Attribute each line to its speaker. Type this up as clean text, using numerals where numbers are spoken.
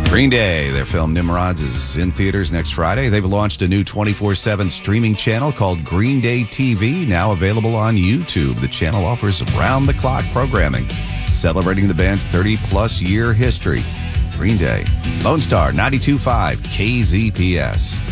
Speaker 1: Green Day, their film Nimrods is in theaters next Friday. They've launched a new 24/7 streaming channel called Green Day TV, now available on YouTube. The channel offers round-the-clock programming, celebrating the band's 30-plus year history. Green Day, Lone Star 92.5 KZPS.